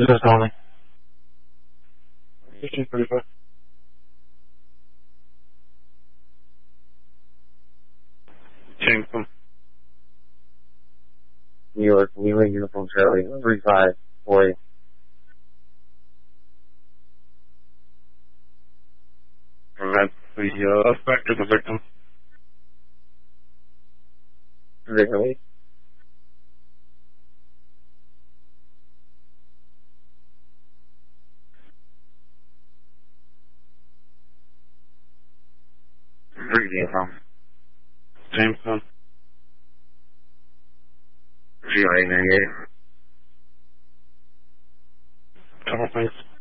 This is Tony. 1535. Jameson. New York, Lima, Uniform Charlie, 3548. And that's the suspect or the victim. Victim. Where you came from? Jameson. GI 98. Couple things.